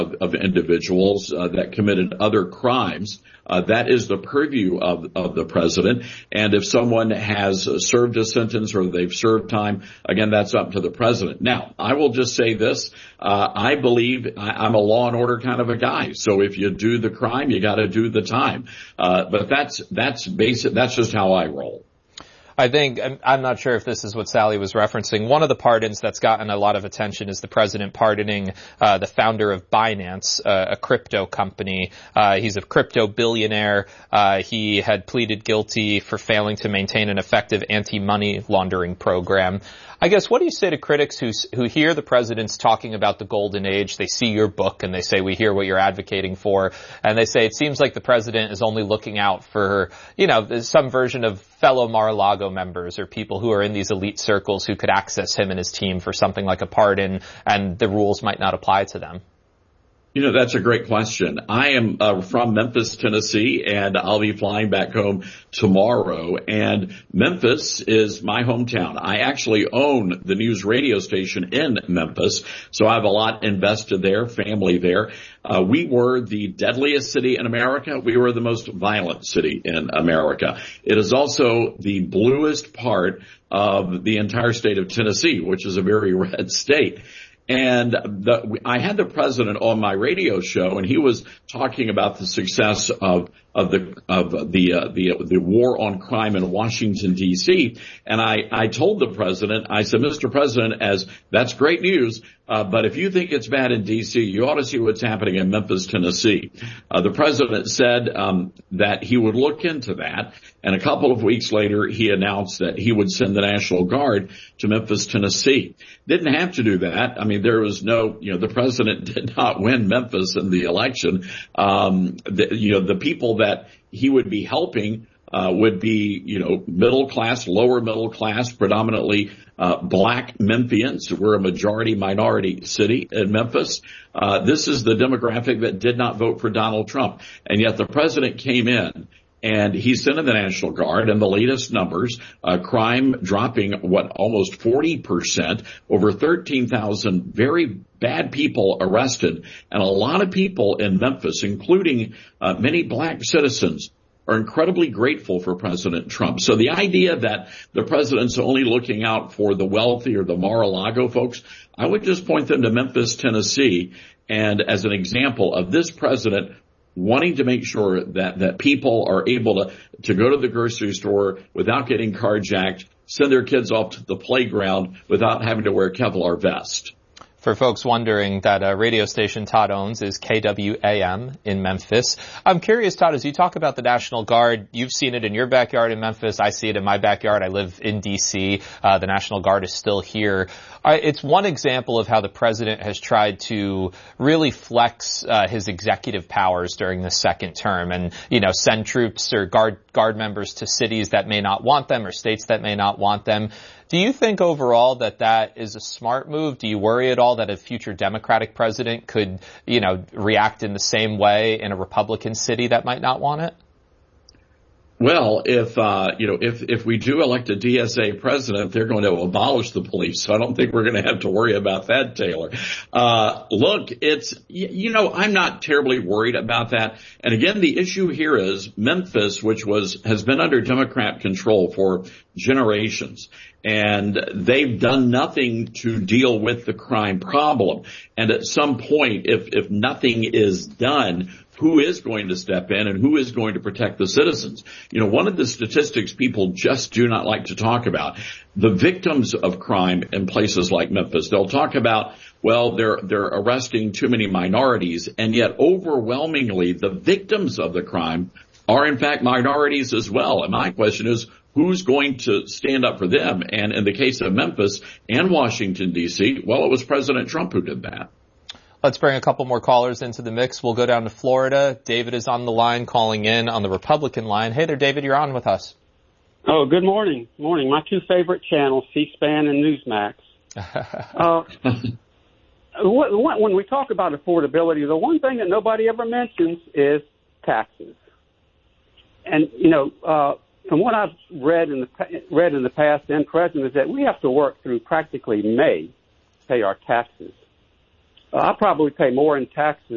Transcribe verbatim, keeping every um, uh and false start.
of, of individuals uh, that committed other crimes. Uh, that is the purview of, of the president. And if someone has served a sentence or they've served time, again, that's up to the president. Now, I will just say this. Uh, I believe I, I'm a law and order kind of a guy. So if you do the crime, you got to do the time. Uh, but that's, that's basic. That's just how I roll. I think, I'm not sure if this is what Sally was referencing. One of the pardons that's gotten a lot of attention is the president pardoning uh, the founder of Binance, uh, a crypto company. Uh, he's a crypto billionaire. Uh, he had pleaded guilty for failing to maintain an effective anti-money laundering program. I guess, what do you say to critics who who hear the president's talking about the golden age? They see your book and they say, we hear what you're advocating for. And they say, it seems like the president is only looking out for, you know, some version of fellow Mar-a-Lago members or people who are in these elite circles who could access him and his team for something like a pardon, and the rules might not apply to them. You know, that's a great question. I am uh, from Memphis, Tennessee, and I'll be flying back home tomorrow. And Memphis is my hometown. I actually own the news radio station in Memphis, so I have a lot invested there, family there. Uh, we were the deadliest city in America. We were the most violent city in America. It is also the bluest part of the entire state of Tennessee, which is a very red state. And the, I had the president on my radio show, and he was talking about the success of of the of the uh, the the war on crime in Washington D C. And I I told the president, I said, Mister President, as that's great news, uh, but if you think it's bad in D C, you ought to see what's happening in Memphis, Tennessee. Uh, the president said um, that he would look into that, and a couple of weeks later, he announced that he would send the National Guard to Memphis, Tennessee. Didn't have to do that. I mean, there was no, you know, the president did not win Memphis in the election. Um, the, you know, the people that he would be helping uh, would be, you know, middle class, lower middle class, predominantly uh, black Memphians. We're a majority minority city in Memphis. Uh, this is the demographic that did not vote for Donald Trump. And yet the president came in and he sent in the National Guard, and the latest numbers, uh, crime dropping, what, almost forty percent, over thirteen thousand very bad people arrested, and a lot of people in Memphis, including uh, many black citizens, are incredibly grateful for President Trump. So the idea that the president's only looking out for the wealthy or the Mar-a-Lago folks, I would just point them to Memphis, Tennessee, and as an example of this president wanting to make sure that, that people are able to, to go to the grocery store without getting carjacked, send their kids off to the playground without having to wear a Kevlar vest. For folks wondering, that uh, radio station Todd owns is K W A M in Memphis. I'm curious, Todd, as you talk about the National Guard, you've seen it in your backyard in Memphis. I see it in my backyard. I live in D C. Uh, the National Guard is still here. Uh, it's one example of how the president has tried to really flex uh, his executive powers during the second term and, you know, send troops or guard guard members to cities that may not want them or states that may not want them. Do you think overall that that is a smart move? Do you worry at all that a future Democratic president could, you know, react in the same way in a Republican city that might not want it? Well, if, uh, you know, if, if we do elect a D S A president, they're going to abolish the police. So I don't think we're going to have to worry about that, Taylor. Uh, look, it's, you know, I'm not terribly worried about that. And again, the issue here is Memphis, which was, has been under Democrat control for generations. And they've done nothing to deal with the crime problem. And at some point, if, if nothing is done, who is going to step in and who is going to protect the citizens? You know, one of the statistics people just do not like to talk about, the victims of crime in places like Memphis. They'll talk about, well, they're, they're arresting too many minorities, and yet overwhelmingly the victims of the crime are in fact minorities as well. And my question is, who's going to stand up for them? And in the case of Memphis and Washington, D C, well, it was President Trump who did that. Let's bring a couple more callers into the mix. We'll go down to Florida. David is on the line, calling in on the Republican line. Hey there, David, you're on with us. Oh, good morning. Morning. My two favorite channels, C-SPAN and Newsmax. uh, when we talk about affordability, the one thing that nobody ever mentions is taxes. And, you know, uh, from what I've read in the read in the past and present is that we have to work through practically May to pay our taxes. Uh, I probably pay more in taxes